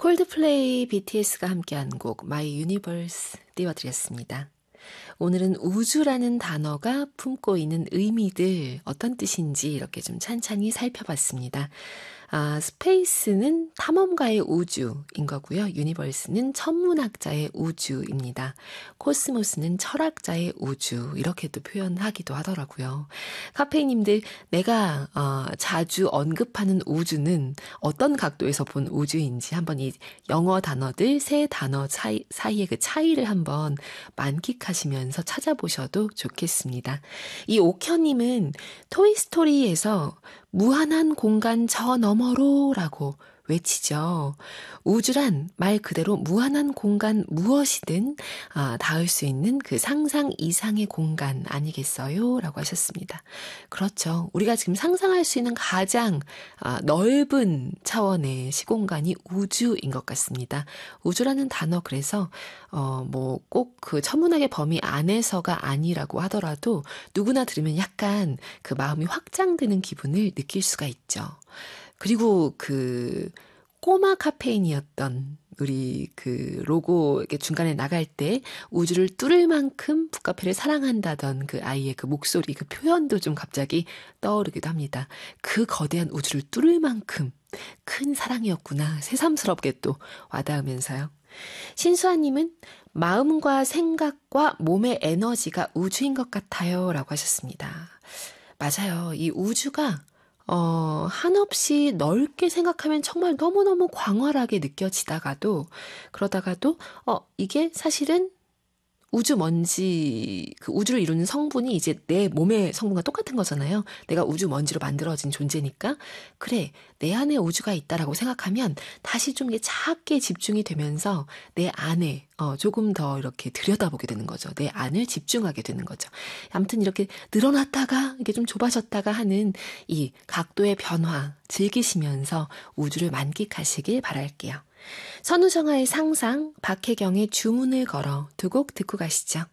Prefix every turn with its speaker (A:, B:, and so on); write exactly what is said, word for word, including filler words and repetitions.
A: 콜드플레이 비티에스가 함께한 곡 My Universe 띄워드렸습니다. 오늘은 우주라는 단어가 품고 있는 의미들 어떤 뜻인지 이렇게 좀 찬찬히 살펴봤습니다. 아, 스페이스는 탐험가의 우주인 거고요. 유니버스는 천문학자의 우주입니다. 코스모스는 철학자의 우주 이렇게 또 표현하기도 하더라고요. 카페이님들 내가 어, 자주 언급하는 우주는 어떤 각도에서 본 우주인지 한번 이 영어 단어들 세 단어 차이, 사이의 그 차이를 한번 만끽하시면서 찾아보셔도 좋겠습니다. 이 옥현님은 토이스토리에서 무한한 공간 저 너머로 라고 외치죠. 우주란 말 그대로 무한한 공간 무엇이든 아, 닿을 수 있는 그 상상 이상의 공간 아니겠어요? 라고 하셨습니다. 그렇죠. 우리가 지금 상상할 수 있는 가장 아, 넓은 차원의 시공간이 우주인 것 같습니다. 우주라는 단어 그래서 어, 뭐 꼭 그 천문학의 범위 안에서가 아니라고 하더라도 누구나 들으면 약간 그 마음이 확장되는 기분을 느낄 수가 있죠. 그리고 그 꼬마 카페인이었던 우리 그 로고 이렇게 중간에 나갈 때 우주를 뚫을 만큼 북카페를 사랑한다던 그 아이의 그 목소리 그 표현도 좀 갑자기 떠오르기도 합니다. 그 거대한 우주를 뚫을 만큼 큰 사랑이었구나 새삼스럽게 또 와닿으면서요. 신수아님은 마음과 생각과 몸의 에너지가 우주인 것 같아요 라고 하셨습니다. 맞아요. 이 우주가 어, 한없이 넓게 생각하면 정말 너무너무 광활하게 느껴지다가도, 그러다가도, 어, 이게 사실은 우주 먼지, 그 우주를 이루는 성분이 이제 내 몸의 성분과 똑같은 거잖아요. 내가 우주 먼지로 만들어진 존재니까. 그래, 내 안에 우주가 있다라고 생각하면 다시 좀 작게 집중이 되면서 내 안에 어, 조금 더 이렇게 들여다보게 되는 거죠. 내 안을 집중하게 되는 거죠. 아무튼 이렇게 늘어났다가 이게 좀 좁아졌다가 하는 이 각도의 변화 즐기시면서 우주를 만끽하시길 바랄게요. 선우정아의 상상, 박혜경의 주문을 걸어 두 곡 듣고 가시죠.